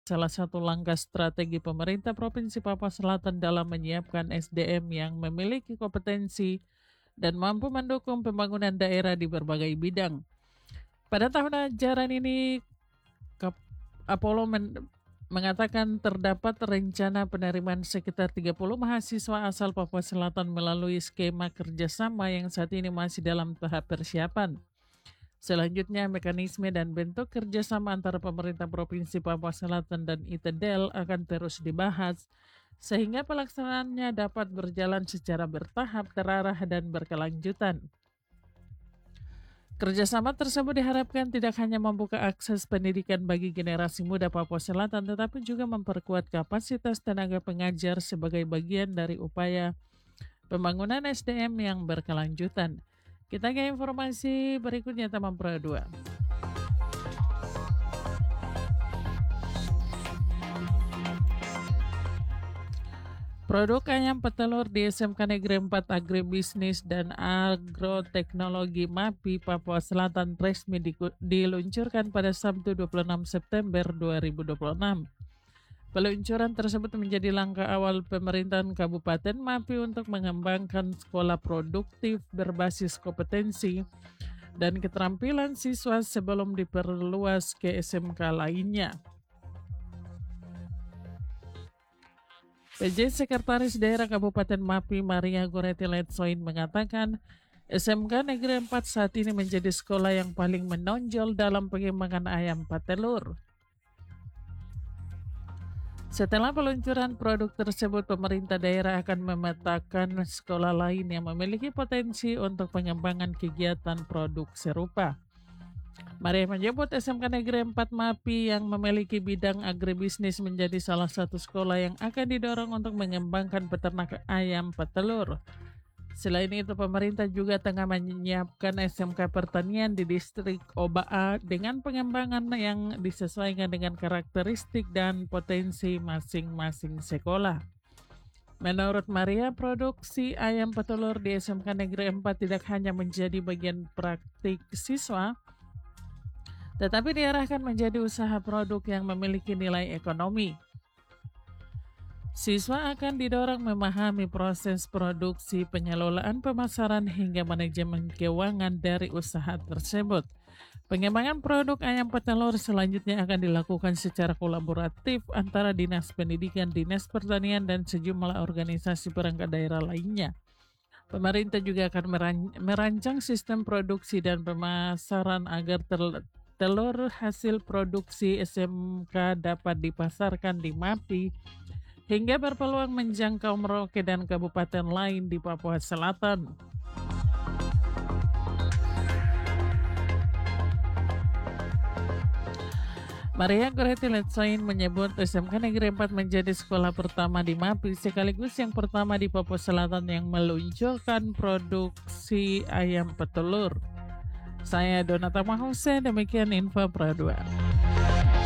salah satu langkah strategi pemerintah Provinsi Papua Selatan dalam menyiapkan SDM yang memiliki kompetensi dan mampu mendukung pembangunan daerah di berbagai bidang. Pada tahun ajaran ini, Apollo mengatakan terdapat rencana penerimaan sekitar 30 mahasiswa asal Papua Selatan melalui skema kerjasama yang saat ini masih dalam tahap persiapan. Selanjutnya, mekanisme dan bentuk kerjasama antara pemerintah Provinsi Papua Selatan dan ITDEL akan terus dibahas, sehingga pelaksanaannya dapat berjalan secara bertahap, terarah, dan berkelanjutan. Kerjasama tersebut diharapkan tidak hanya membuka akses pendidikan bagi generasi muda Papua Selatan, tetapi juga memperkuat kapasitas tenaga pengajar sebagai bagian dari upaya pembangunan SDM yang berkelanjutan. Kita ke informasi berikutnya, teman Pro 2. Produk ayam petelur di SMK Negeri 4 Agribisnis dan Agroteknologi MAPI Papua Selatan resmi diluncurkan pada Sabtu 26 September 2026. Peluncuran tersebut menjadi langkah awal pemerintahan Kabupaten MAPI untuk mengembangkan sekolah produktif berbasis kompetensi dan keterampilan siswa sebelum diperluas ke SMK lainnya. PJ Sekretaris Daerah Kabupaten MAPI Maria Goretti Letsoin mengatakan SMK Negeri 4 saat ini menjadi sekolah yang paling menonjol dalam pengembangan ayam petelur. Setelah peluncuran produk tersebut, pemerintah daerah akan memetakan sekolah lain yang memiliki potensi untuk pengembangan kegiatan produk serupa. Maria menyebut SMK Negeri 4 MAPI yang memiliki bidang agribisnis menjadi salah satu sekolah yang akan didorong untuk mengembangkan peternak ayam petelur. Selain itu, pemerintah juga tengah menyiapkan SMK Pertanian di distrik Oba dengan pengembangan yang disesuaikan dengan karakteristik dan potensi masing-masing sekolah. Menurut Maria, produksi ayam petelur di SMK Negeri 4 tidak hanya menjadi bagian praktik siswa, tetapi diarahkan menjadi usaha produk yang memiliki nilai ekonomi. Siswa akan didorong memahami proses produksi, pengelolaan pemasaran, hingga manajemen keuangan dari usaha tersebut. Pengembangan produk ayam petelur selanjutnya akan dilakukan secara kolaboratif antara Dinas Pendidikan, Dinas Pertanian, dan sejumlah organisasi perangkat daerah lainnya. Pemerintah juga akan merancang sistem produksi dan pemasaran agar telur hasil produksi SMK dapat dipasarkan di MAPI hingga berpeluang menjangkau Merauke dan kabupaten lain di Papua Selatan. Maria Goretti Letsoin menyebut SMK Negeri 4 menjadi sekolah pertama di MAPI sekaligus yang pertama di Papua Selatan yang meluncurkan produksi ayam petelur. Saya Donata Mahuse, demikian info Pro 2.